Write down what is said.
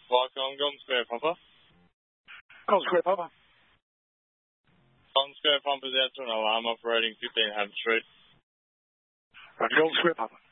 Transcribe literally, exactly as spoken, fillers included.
Viacom, Golden Square, Papa. Golden Square, Papa. Golden Square, Papa's out to an alarm operating fifteen Hampton Street. Right, Golden Square, Papa.